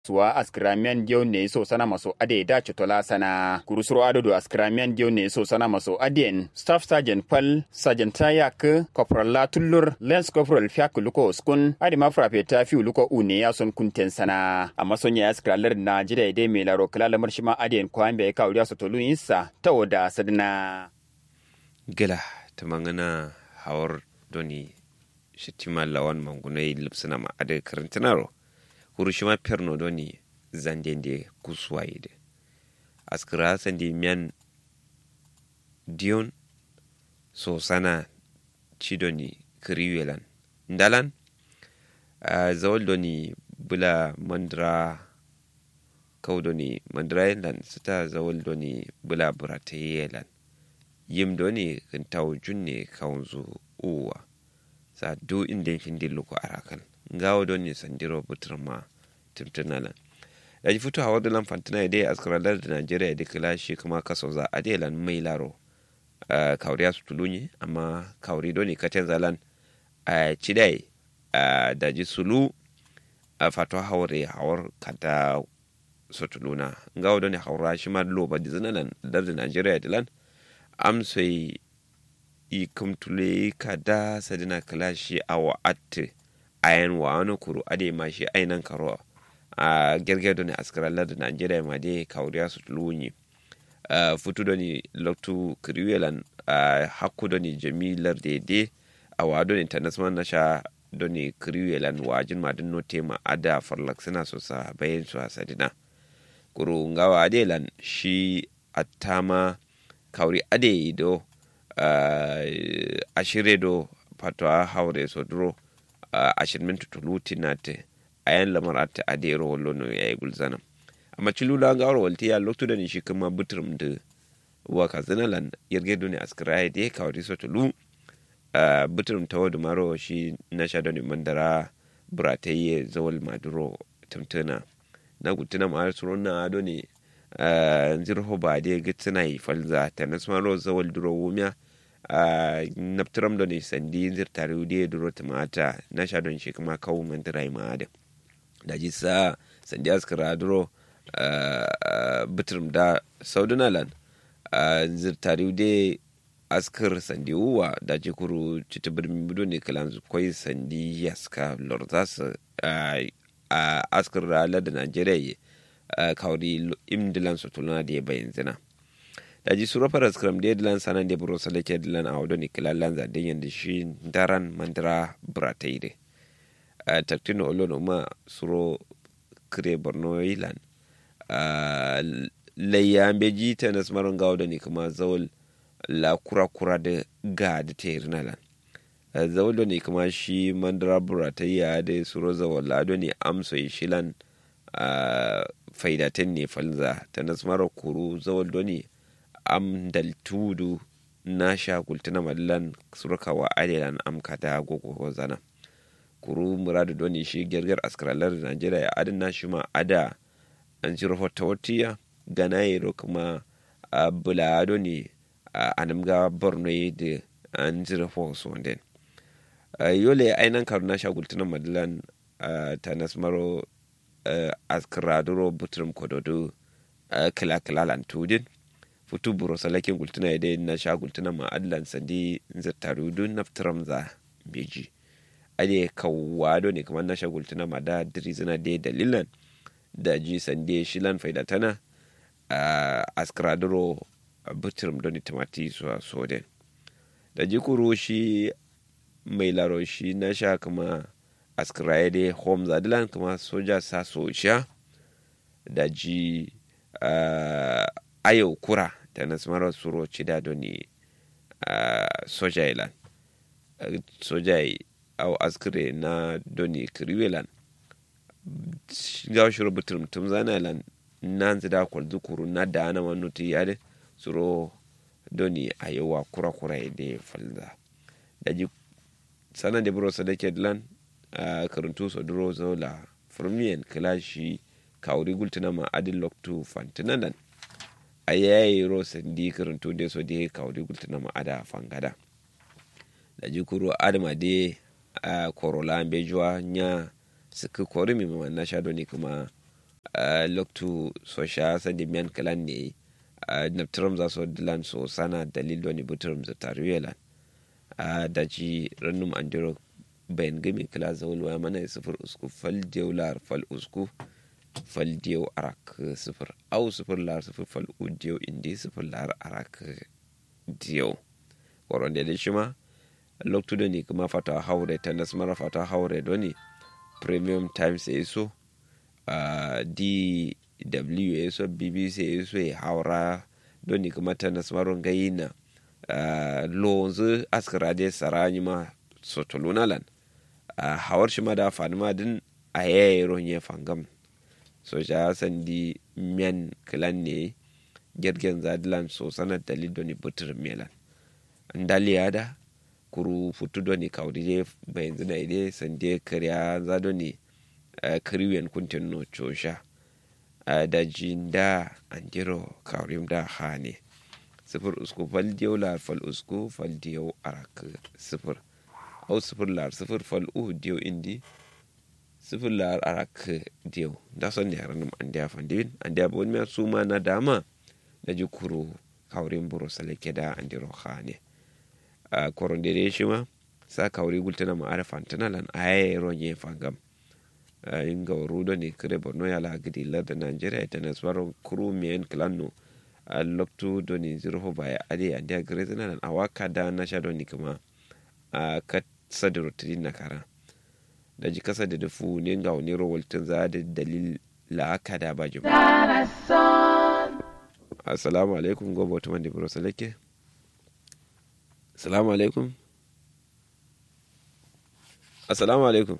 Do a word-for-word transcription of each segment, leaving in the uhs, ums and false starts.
suwa askramian dio ne so sana maso ade da chutola sana kurusuro adodo askramian dio ne so sana maso aden staff sergeant pal sergeant tayak corporal latullur lance corporal fiak luko skun ade mafra peta fi luko une ya son kunten sana amma sonya askralar na jide de me laro kala marshima aden kwambe ka uriya so tolu insa tawoda sadna gela tamangana hawar doni shitima lawan mangunai lipsina ma ade karantinaro kurushima perno doni zandende kuswaide askra sandi mian dion so sana chidoni kriwelan ndalan uh, zawol doni bula mandra kaudoni mandra lan sita zawol doni bula burateyelan yim doni kintaw junne kaunzu uwa sa du inden findillu ko arakan ngawo doni sandiro butrma timtinala yaji futu hawa dalan fantina ide askaralar da Najeriya da kilashi kuma kaso za adelan mai laro uh, kauriya su tulunyi amma kauri doni katen zalan a uh, cidai uh, daji sulu a uh, fatwa hawre hawar kada sotuluna ngawo doni hawra shi ma loba dizinalan da Najeriya dilan amsai i kumtule kada sadina kilashi awa atte ayan wa wani kuru ade ma shi ainan karo a gergedo ne askaralar da Najeriya ma dai kauriya su tulunyi futu da ni loktu kriwelan hakku da ni jamilar daidai a wado international na sha da ni kriwelan wajin madin note ma ada farlaksina so sa bayan su sadina kuru ngawa adelan shi attama kauri ade do ashire do patwa haure so duro ashirin tutuluti nate ayan lamar atta adero wallo no yayi gulzana amma cilula ga walti ya lokto da ni shi kuma butrum de waka zanalan yerge do ne askrai de kawri so tulu butrum tawadu maro shi na sha da ni mandara burataye zawal maduro tamtana na gutuna ma suronna ado ne nzirho ba de gitsina yi falza tanasmaro zawal duro wumiya naptram do ne sandi nzir tare de duro tamata na sha don shi kuma kawo mandara ma da da jisa sandi askara duro bitrum da saudunalan nzir tare de askar sandi uwa da jikuru citibirmi budo ne kalan koi sandi yaska lorzas askar ralar da Najeriya kawri imdilan sotuluna da bayin zina da ji sura faras kram da dilan sanan da buro salake dilan a wadoni kilalan za den yanda shi daran mandara brataide taktino olono ma suro kre borno ilan layya beji ta nasmaron gawo da ni kuma zawul la kura kura da ga da tayirnalan zawul da ni kuma shi mandara brataide da suro zawul la doni amso shilan faidaten ne falza ta nasmara kuru zawal doni am dal tudu na sha kultuna mallan surkawa adelan am kada gogo zana kuru muradu doni shi gerger askralar Najeriya ya adin na shi ma ada an ji rahoto watiya ganayero kuma bula doni anamga borno da an ji rahoto sonden yole ainan karuna sha kultuna mallan ta nasmaro Uh, askraduro butrum kododo uh, kala kala lan tudin futu buro salakin gultuna ide na sha gultuna ma adlan sandi nzataru dun naftram za beji ade kawado ne kamar na sha gultuna ma da drizina de dalilan da ji sandi shilan faidatana uh, askraduro uh, butrum doni tamati so soden da jikuru shi mai laro shi na sha kuma askraide home zadilan kuma soja sa sosha da ji uh, ayo kura da nasmara suro cida doni uh, soja ilan uh, soja au askre na doni kriwelan ga shuru butrum tum zana ilan nan zida kwal zukuru na da ana manuti yade suro doni ayowa kura kura ide falza da ji sanan da buro sadake dilan Uh, karantu so duro zola firmiyan kilashi kawri gultuna ma adin loktu fantinanan ayayi ro sandi karantu de so de kawri gultuna ma ada fangada da jikuru adama de uh, korola bejuwa nya suka kori mi ma na shado ni kuma loktu so sha sa di miyan kalan ne naptiram za so dilan so sana dalil wani butiram za tariwelan da ji rannum andiro bayan gami kala zaul wa mana sifir usku fal diyo lar fal usku fal diyo arak sifir au sifir lar sifir fal u diyo indi sifir lar arak diyo waron da shi ma loktu da ni kuma fata haure ta nasmara fata haure doni premium times ya so D W ya so B B C ya so ya haura doni kuma ta nasmaron gayina lonzu askara de sarani ma sotolunalan a hawar shi ma da fanima din a yayin ya fangam so ja sandi miyan kilan ne gergen zadilan so sanar dalil doni butur melan ndaliya da kuru futu doni kawdi bayan zina ide sande kariya za doni kariwen kuntin no chosha da jinda andiro kawrim da hane sifir usku fal diyo lar fal usku fal diyo arak sifir au sifir lar sifir fal u diyo indi sifir lar arak diyo da son ne ranum andiya fandin andiya bon me suma na dama da jukuru kawrim buro salake da andiro hane a korondere shi ma sa kawri gultana ma arafan tanalan ayaye ronye fangam inga rudo ne kire borno ya la gidi la da Nigeria ta naswaro kuru miyen klano a loktu doni zirho baya ade ande grezina nan awaka da na sha doni kuma a kat sadro tidin na kara da ji kasa da dafu ne ga wani rawaltin za da dalil la aka da ba jima assalamu alaikum gobo to mandi bro salake assalamu alaikum assalamu alaikum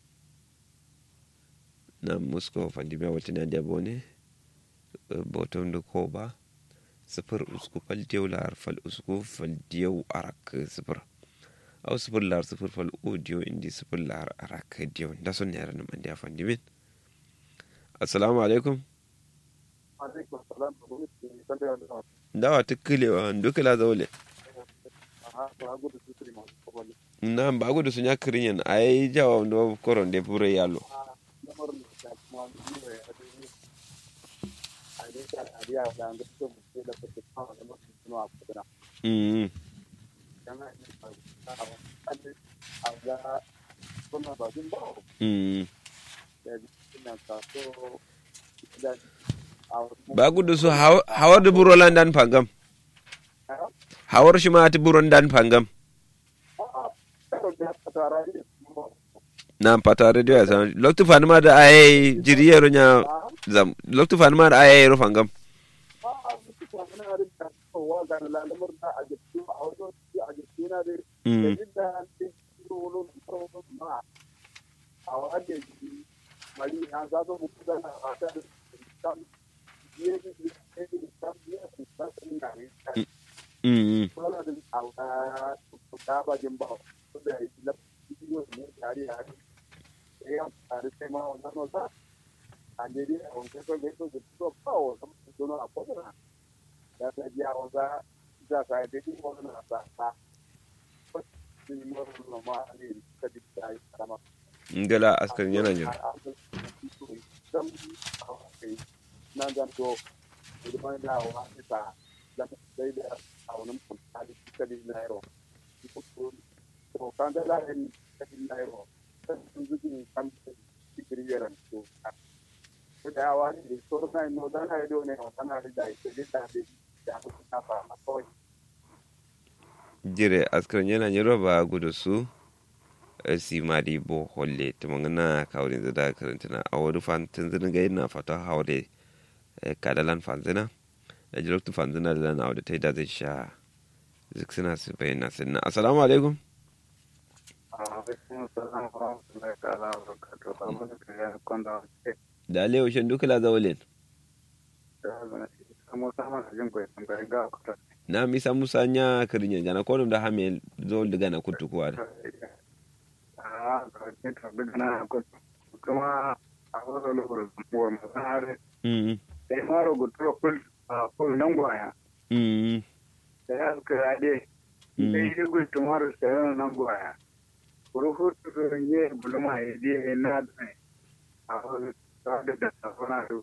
na musko fandimiya wata na da bone bottom da ko ba sifir usku fal diyau lar fal usku fal diyau arak sifir au sifir lar sifir fal u diyau indi sifir lar arak diyau da son ne ran man da fandimin assalamu alaikum alaikum assalam dawa tukkilewa dukala zaule na ba gudu sun ya kirin yan ai jawa no koron de pure yalo mm mm ba gudu su hawar da buro landan pangam hawar shi ma ta buron dan pangam na pata radio ya san loktu fanima da ai jiriyero nya zam loktu fanima da ai ro fangam mm mm ngala askar yana jira jire askar yana jira ba gudu su si mari bo holle to mangana kawrin da karantana a wadu fantin zin ga yana fata haure kadalan fanzina da jiroktu fanzina da na wadda ta yi da zai sha ziksina su bayyana sinna assalamu alaikum da alewa shan dukula zaulin na misa musa nya kirin jana kodum da hamel zo daga na kutu kuwa da kuma a wasu lokacin wa masahari mm da ya fara gutura kul nan gwaya da ya suka rade da ya gudu tumaru sayan nan gwaya ruhutu yi bulma ya je na da a wasu da da safana